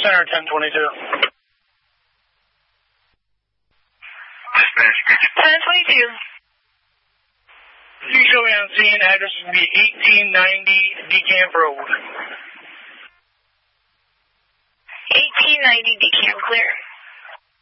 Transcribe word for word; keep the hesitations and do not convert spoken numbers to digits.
Center ten twenty-two. ten twenty-two. You show me on scene. Address would be eighteen ninety DeCamp Road. eighteen ninety DeCamp, clear.